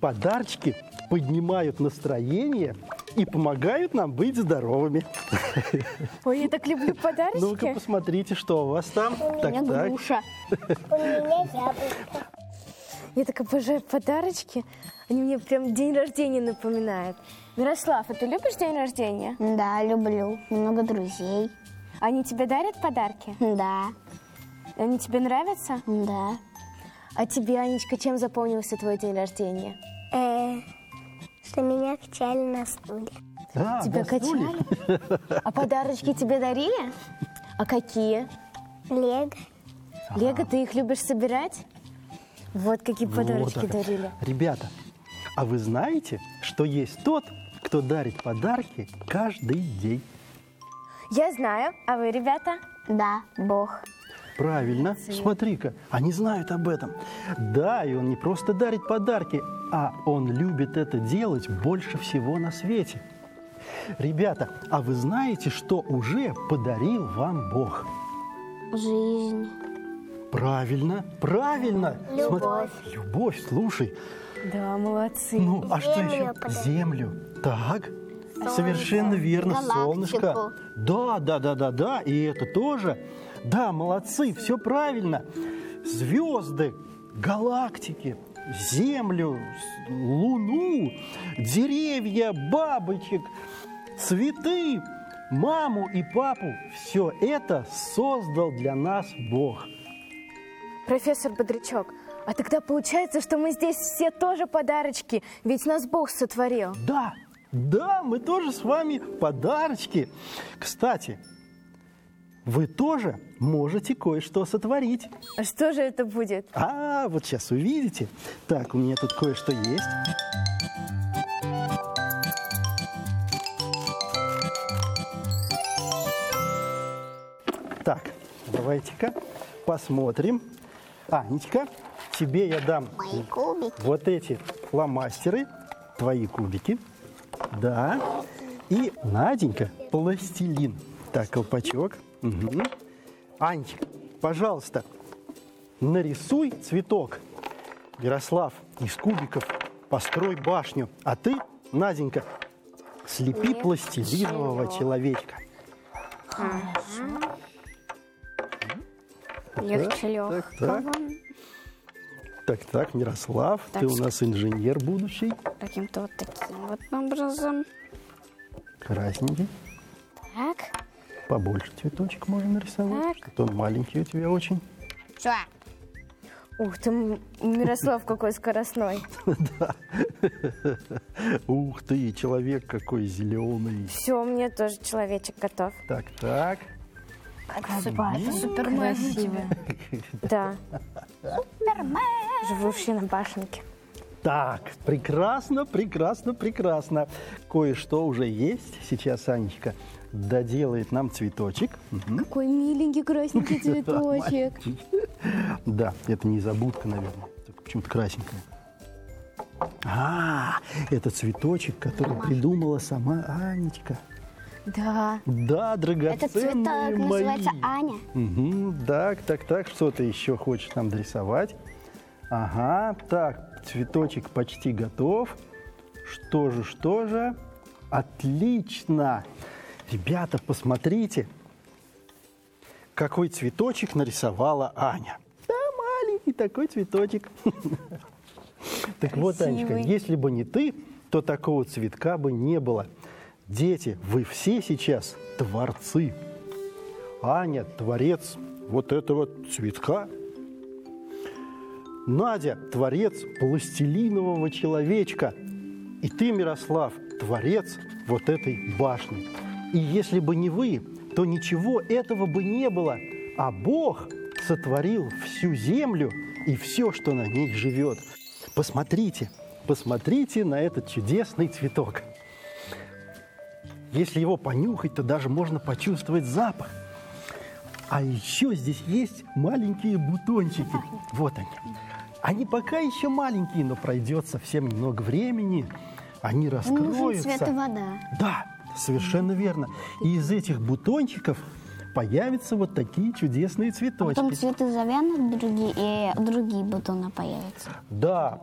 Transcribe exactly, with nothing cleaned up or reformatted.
Подарочки поднимают настроение и помогают нам быть здоровыми. Ой, я так люблю подарочки. Ну-ка, посмотрите, что у вас там. У меня груша. У меня яблоко. Я так обожаю подарочки. Они мне прям день рождения напоминают. Мирослав, а ты любишь день рождения? Да, люблю. Много друзей. Они тебе дарят подарки? Да. Они тебе нравятся? Да. А тебе, Анечка, чем запомнился твой день рождения? Э, что меня качали на стуле. Да, Тебя на стуле. качали? А подарочки тебе дарили? А какие? Лего. Лего, ты их любишь собирать? Вот какие Вот подарочки так. дарили. Ребята, а вы знаете, что есть тот, кто дарит подарки каждый день? Я знаю, а вы, ребята? Да, Бог. Правильно. Смотри-ка, они знают об этом. Да, и он не просто дарит подарки, а он любит это делать больше всего на свете. Ребята, а вы знаете, что уже подарил вам Бог? Жизнь. Правильно, правильно. Любовь. Смотри, любовь, слушай. Да, молодцы. Ну, а что Землю еще? подарил. Землю. Так, совершенно верно, Галактику. солнышко. Да, да, да, да, да, и это тоже. Да, молодцы, все правильно. Звезды, галактики, Землю, с- Луну, деревья, бабочек, цветы, маму и папу. Все это создал для нас Бог. Профессор Бодрячок, а тогда получается, что мы здесь все тоже подарочки, ведь нас Бог сотворил. Да, да, мы тоже с вами подарочки. Кстати, вы тоже можете кое-что сотворить. А что же это будет? А, вот сейчас увидите. Так, у меня тут кое-что есть. Так, давайте-ка посмотрим. Анечка, тебе я дам Мои кубики. вот эти фломастеры, твои кубики. Да. И Наденька, пластилин. Так, колпачок. Угу. Анечка, пожалуйста, нарисуй цветок. Ярослав, из кубиков построй башню. А ты, Наденька, слепи Не пластилинового человечка. Легче Так, так, так. Так, так, Мирослав, ты у нас инженер будущий. Каким-то вот таким вот образом. Красненький. Так. Побольше цветочек можно нарисовать. Так. Что-то он маленький у тебя очень. Все. Ух ты, М- Мирослав какой скоростной. Да. Ух ты, человек какой зеленый. Все, мне тоже человечек готов. Так, так. Супермен. Красивый. Да. Живущий на башенке. Так, прекрасно, прекрасно, прекрасно. Кое-что уже есть. Сейчас Анечка доделает нам цветочек. Мгм. Какой миленький красненький цветочек. Да, это не незабудка, наверное. Только почему-то красненькая. А, это цветочек, который придумала сама Анечка. Да. Да, драгоценные Этот цветок мои. называется Аня. Угу, так, так, так, что ты еще хочешь нам дорисовать? Ага, так, цветочек почти готов. Что же, что же? Отлично! Ребята, посмотрите, какой цветочек нарисовала Аня. Да, маленький такой цветочек. Так вот, Анечка, Красивый. если бы не ты, то такого цветка бы не было. Дети, вы все сейчас творцы. Аня – творец вот этого цветка. Надя – творец пластилинового человечка. И ты, Мирослав, творец вот этой башни. И если бы не вы, то ничего этого бы не было. А Бог сотворил всю землю и все, что на ней живет. Посмотрите, посмотрите на этот чудесный цветок. Если его понюхать, то даже можно почувствовать запах. А еще здесь есть маленькие бутончики. Вот они. Они пока еще маленькие, но пройдет совсем немного времени. Они раскроются. Цвета вода. Да, совершенно верно. И из этих бутончиков появятся вот такие чудесные цветочки. Потом цветы завянут, другие, и другие бутоны появятся. Да,